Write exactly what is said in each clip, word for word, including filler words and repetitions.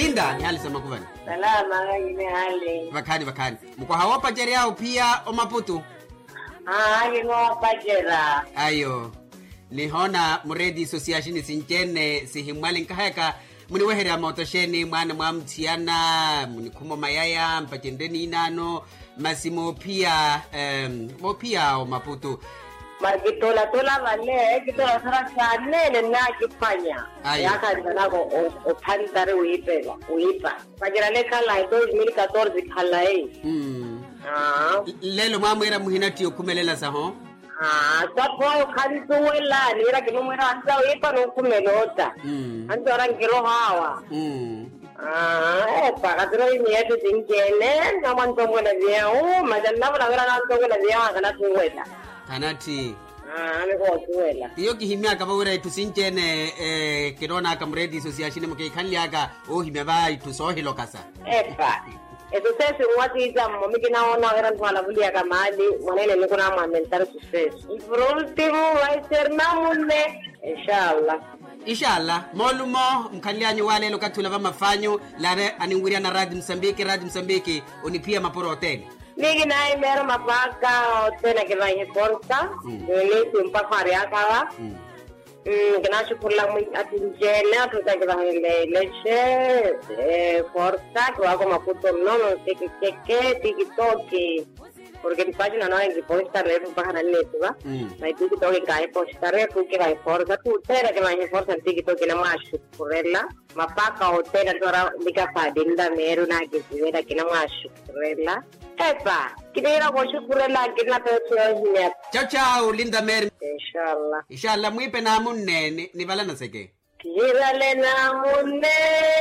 Linda ni hali sama kuvani. Salama ine hali. Bakani bakani. Mko hawapa jeri yao pia o Maputo. Ah, ino pajera. Ayo. Lihona muredi association sinjene sihimwali nkaheka muni wehere motosheni mwana mwamtiana muni kumo mayaya mpatendeni inano masimo pia um, mo pia o Maputo. Margitola tola vale kitola sara chane na kifanya yaka ndanago o pantare uipela uipa pajira le kala dos mil catorce kala eh mm ah lelo mamwera muhinati okumelela saho ah tapo khantuwela nira kinumera anta uipa no kumelota mm anta rangiro hawa mm ah epa kadro ni yetu tingene na mantongo na vyao majalla na gara na mantongo na vyao kana tuwela kanati ah niko tuwela iyo kihimya kaba ura itusinjene eh kirona kamredi association mke khanliaga o himya ba itusohilo kasa epa eso sese mwati za momiki naona gara twala bulia kamali mwanene niko na mental success por último vai ser namune inshallah inshallah molumo mkhanlianyo wale lokathula ba mafanyo lare aningwiria na Radio Msambiki Radio Msambiki onipia maporo hotel nigi nae mero mapaka tena que vai reporta ele tumpa faria kala mm gna shukula mu atinjena tuta que vai le leche eh porta que va como Maputo no no sé que que que TikTok porque mi página no hay que postar re para canal tu va vai TikTok que vai postar re tu que vai porta tu tera que vai porta TikTok que na mais correla mapaka hotel agora diga pa dinda mero na que vera que na mais correla epa kidera ko shukurela kidna pecho ciao ciao Linda Mer inshallah inshallah muipe na munne ni balana seke kirale na munne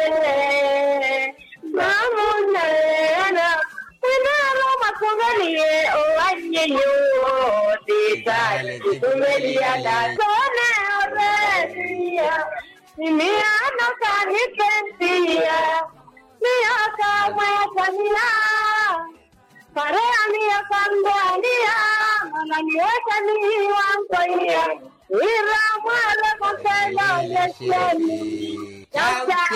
na munne na na roma kongaliye o anyeyo ditale tumelia da sone oresia nimia no kanipentia mia kama kania para ania kandalia ananiweka ni wangoia ira mwale kosela yesheni.